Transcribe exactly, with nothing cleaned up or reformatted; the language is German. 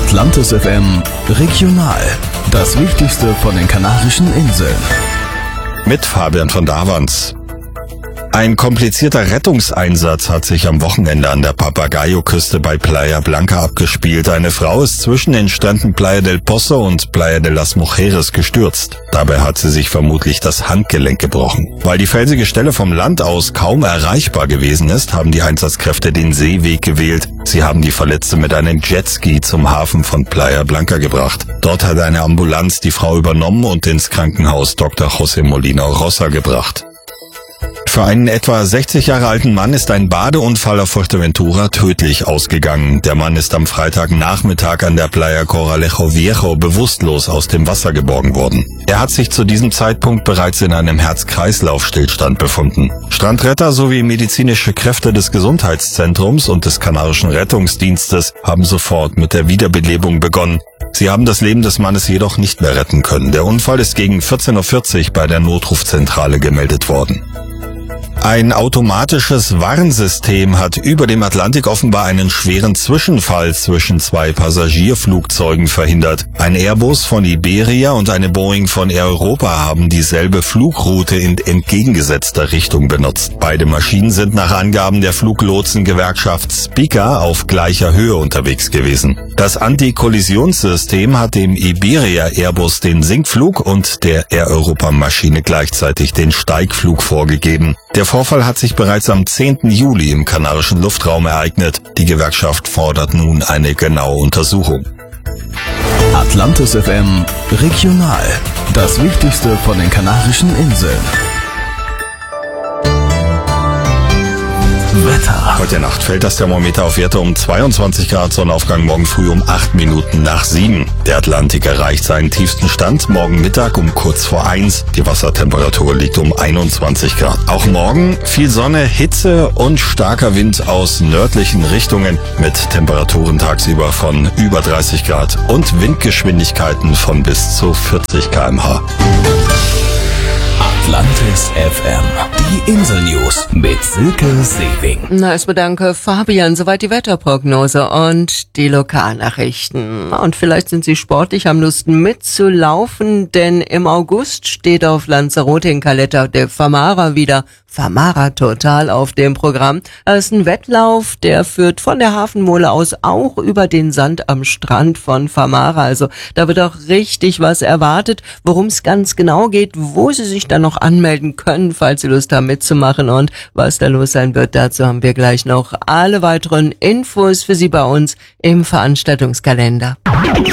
Atlantis F M Regional. Das Wichtigste von den Kanarischen Inseln. Mit Fabian von Davans. Ein komplizierter Rettungseinsatz hat sich am Wochenende an der Papagayo-Küste bei Playa Blanca abgespielt. Eine Frau ist zwischen den Stränden Playa del Pozo und Playa de las Mujeres gestürzt. Dabei hat sie sich vermutlich das Handgelenk gebrochen. Weil die felsige Stelle vom Land aus kaum erreichbar gewesen ist, haben die Einsatzkräfte den Seeweg gewählt. Sie haben die Verletzte mit einem Jetski zum Hafen von Playa Blanca gebracht. Dort hat eine Ambulanz die Frau übernommen und ins Krankenhaus Doktor José Molina Rosa gebracht. Für einen etwa sechzig Jahre alten Mann ist ein Badeunfall auf Fuerteventura tödlich ausgegangen. Der Mann ist am Freitagnachmittag an der Playa Corralejo Viejo bewusstlos aus dem Wasser geborgen worden. Er hat sich zu diesem Zeitpunkt bereits in einem Herz-Kreislauf-Stillstand befunden. Strandretter sowie medizinische Kräfte des Gesundheitszentrums und des Kanarischen Rettungsdienstes haben sofort mit der Wiederbelebung begonnen. Sie haben das Leben des Mannes jedoch nicht mehr retten können. Der Unfall ist gegen vierzehn Uhr vierzig bei der Notrufzentrale gemeldet worden. Ein automatisches Warnsystem hat über dem Atlantik offenbar einen schweren Zwischenfall zwischen zwei Passagierflugzeugen verhindert. Ein Airbus von Iberia und eine Boeing von Air Europa haben dieselbe Flugroute in entgegengesetzter Richtung benutzt. Beide Maschinen sind nach Angaben der Fluglotsengewerkschaft Spica auf gleicher Höhe unterwegs gewesen. Das Antikollisionssystem hat dem Iberia Airbus den Sinkflug und der Air Europa Maschine gleichzeitig den Steigflug vorgegeben. Der Vorfall hat sich bereits am zehnten Juli im kanarischen Luftraum ereignet. Die Gewerkschaft fordert nun eine genaue Untersuchung. Atlantis F M Regional. Das Wichtigste von den Kanarischen Inseln. Wetter. Heute Nacht fällt das Thermometer auf Werte um zweiundzwanzig Grad, Sonnenaufgang morgen früh um acht Minuten nach sieben. Der Atlantik erreicht seinen tiefsten Stand morgen Mittag um kurz vor eins. Die Wassertemperatur liegt um einundzwanzig Grad. Auch morgen viel Sonne, Hitze und starker Wind aus nördlichen Richtungen mit Temperaturen tagsüber von über dreißig Grad und Windgeschwindigkeiten von bis zu vierzig Kilometer pro Stunde. Atlantis F M. Die Insel-News mit Silke Sewing. Na, es bedanke Fabian. Soweit die Wetterprognose und die Lokalnachrichten. Und vielleicht sind Sie sportlich, haben Lust mitzulaufen, denn im August steht auf Lanzarote in Caleta der Famara wieder. Famara Total auf dem Programm. Das ist ein Wettlauf, der führt von der Hafenmole aus auch über den Sand am Strand von Famara. Also da wird auch richtig was erwartet. Worum es ganz genau geht, wo Sie sich dann noch anmelden können, falls Sie Lust haben mitzumachen und was da los sein wird. Dazu haben wir gleich noch alle weiteren Infos für Sie bei uns im Veranstaltungskalender.